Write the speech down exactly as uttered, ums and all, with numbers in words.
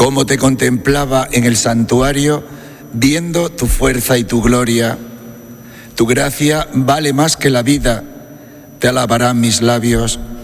como te contemplaba en el santuario, viendo tu fuerza y tu gloria. Tu gracia vale más que la vida, te alabarán mis labios.